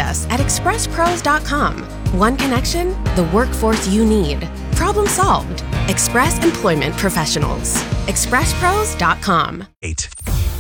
us at expresspros.com. One connection, the workforce you need. Problem solved. Express Employment Professionals. expresspros.com.